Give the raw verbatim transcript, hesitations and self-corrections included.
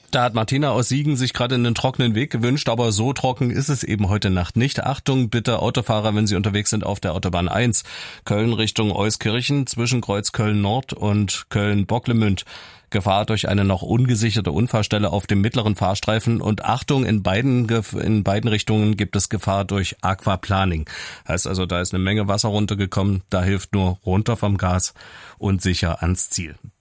Da hat Martina aus Siegen sich gerade einen trockenen Weg gewünscht, aber so trocken ist es eben heute Nacht nicht. Achtung bitte Autofahrer, wenn Sie unterwegs sind auf der Autobahn eins, Köln Richtung Euskirchen, zwischen Kreuz Köln-Nord und Köln-Bocklemünd. Gefahr durch eine noch ungesicherte Unfallstelle auf dem mittleren Fahrstreifen und Achtung, in beiden in beiden Richtungen gibt es Gefahr durch Aquaplaning. Heißt also, da ist eine Menge Wasser runtergekommen, da hilft nur runter vom Gas und sicher ans Ziel.